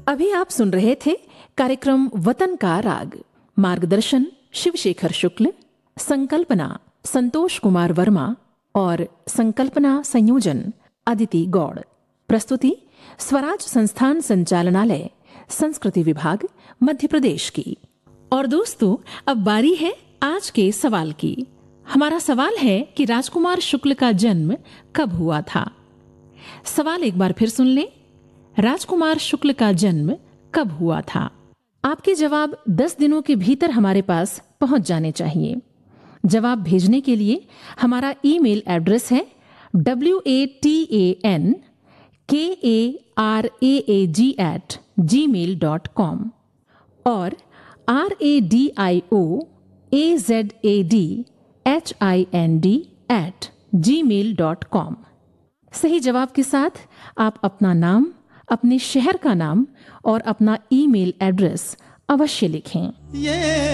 अभी आप सुन रहे थे कार्यक्रम वतन का राग। मार्गदर्शन शिवशेखर शुक्ल, संकल्पना संतोष कुमार वर्मा और संकल्पना संयोजन अदिति गौड़। प्रस्तुति स्वराज संस्थान संचालनालय, संस्कृति विभाग, मध्य प्रदेश की। और दोस्तों, अब बारी है आज के सवाल की। हमारा सवाल है कि राजकुमार शुक्ल का जन्म कब हुआ था। सवाल एक बार फिर सुन लें। राजकुमार शुक्ल का जन्म कब हुआ था? आपके जवाब 10 दिनों के भीतर हमारे पास पहुंच जाने चाहिए। जवाब भेजने के लिए हमारा ईमेल एड्रेस है watankaraag@gmail.com और radioazadhind@gmail.com। सही जवाब के साथ आप अपना नाम, अपने शहर का नाम और अपना ईमेल एड्रेस अवश्य लिखें।